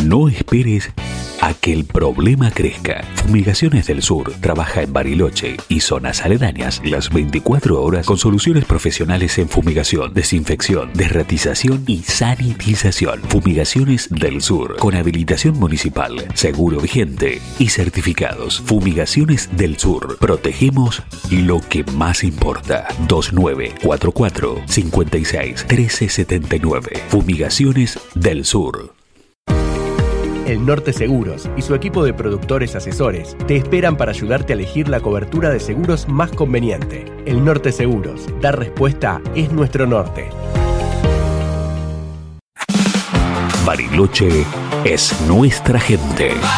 No esperes a que el problema crezca. Fumigaciones del Sur trabaja en Bariloche y zonas aledañas las 24 horas con soluciones profesionales en fumigación, desinfección, desratización y sanitización. Fumigaciones del Sur con habilitación municipal, seguro vigente y certificados. Fumigaciones del Sur. Protegemos lo que más importa. 2944 56 1379. Fumigaciones del Sur. El Norte Seguros y su equipo de productores asesores te esperan para ayudarte a elegir la cobertura de seguros más conveniente. El Norte Seguros. Dar respuesta es nuestro norte. Bariloche es nuestra gente.